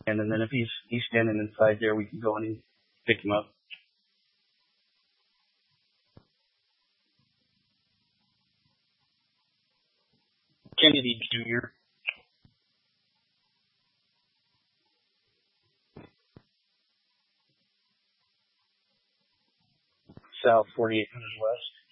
And then if he's standing inside there, we can go in and pick him up. Kennedy Jr. South 4800 West.